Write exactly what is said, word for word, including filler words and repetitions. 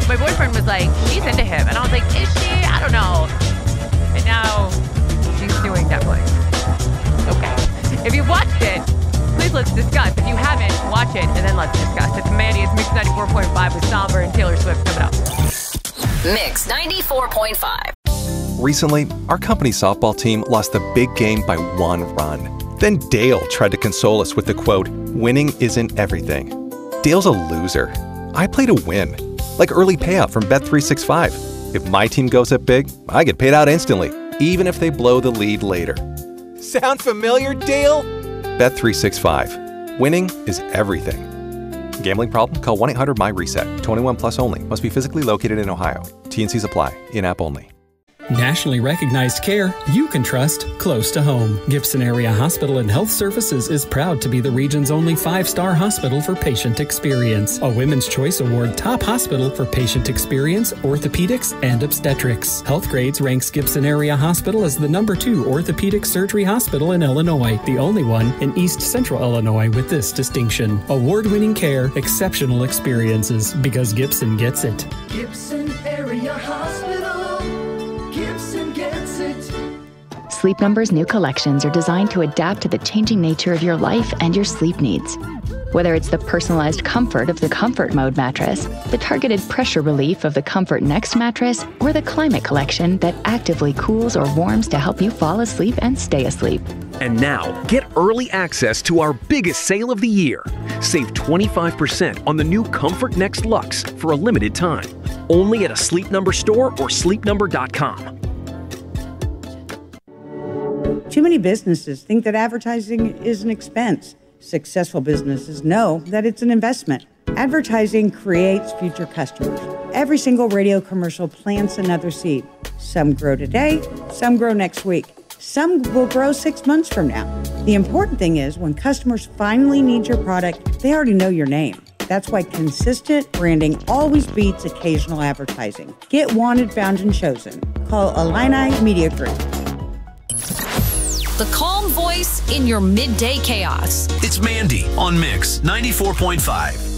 my boyfriend was like, she's into him. And I was like, is she? I don't know. And now she's doing Netflix. Okay. If you watched it, please let's discuss. If you haven't, watch it and then let's discuss. It's Mandy. It's Mix ninety-four point five with Somber and Taylor Swift coming up. Mix ninety-four point five. Recently, our company softball team lost the big game by one run. Then Dale tried to console us with the quote, "Winning isn't everything." Dale's a loser. I play to win. Like early payout from Bet three sixty-five. If my team goes up big, I get paid out instantly, even if they blow the lead later. Sound familiar, Dale? Bet three sixty-five. Winning is everything. Gambling problem? Call one eight hundred M Y reset. twenty-one plus only. Must be physically located in Ohio. T N Cs apply. In-app only. Nationally recognized care you can trust close to home. Gibson Area Hospital and Health Services is proud to be the region's only five-star hospital for patient experience. A Women's Choice Award top hospital for patient experience, orthopedics, and obstetrics. Healthgrades ranks Gibson Area Hospital as the number two orthopedic surgery hospital in Illinois, the only one in East Central Illinois with this distinction. Award-winning care, exceptional experiences, because Gibson gets it. Gibson Area Hospital. Gibson gets it. Sleep Number's new collections are designed to adapt to the changing nature of your life and your sleep needs. Whether it's the personalized comfort of the Comfort Mode mattress, the targeted pressure relief of the Comfort Next mattress, or the Climate Collection that actively cools or warms to help you fall asleep and stay asleep. And now, get early access to our biggest sale of the year. Save twenty-five percent on the new Comfort Next Luxe for a limited time. Only at a Sleep Number store or sleep number dot com. Too many businesses think that advertising is an expense. Successful businesses know that it's an investment. Advertising creates future customers. Every single radio commercial plants another seed. Some grow today, some grow next week. Some will grow six months from now. The important thing is when customers finally need your product, they already know your name. That's why consistent branding always beats occasional advertising. Get wanted, found, and chosen. Call Illini Media Group. The calm voice in your midday chaos. It's Mandy on Mix ninety-four point five.